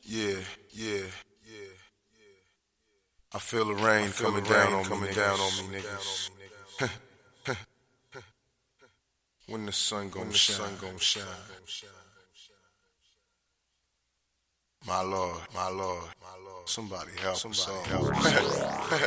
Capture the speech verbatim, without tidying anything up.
Yeah, yeah, yeah. I feel the rain feel coming the rain down on coming me, down on me, niggas. When the sun gon' shine, sun gon' shine. My Lord, my Lord, my Lord. Somebody help, somebody help.